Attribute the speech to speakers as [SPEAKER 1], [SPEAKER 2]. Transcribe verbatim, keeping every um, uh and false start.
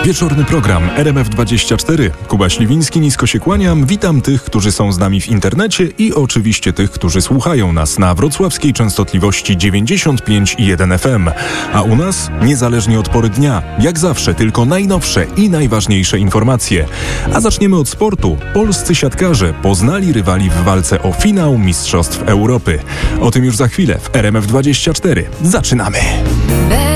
[SPEAKER 1] Wieczorny program R M F dwadzieścia cztery. Kuba Śliwiński, nisko się kłaniam. Witam tych, którzy są z nami w internecie i oczywiście tych, którzy słuchają nas na wrocławskiej częstotliwości dziewięćdziesiąt pięć i jeden F M. A u nas, niezależnie od pory dnia, jak zawsze tylko najnowsze i najważniejsze informacje. A zaczniemy od sportu. Polscy siatkarze poznali rywali w walce o finał Mistrzostw Europy. O tym już za chwilę w R M F dwadzieścia cztery. Zaczynamy!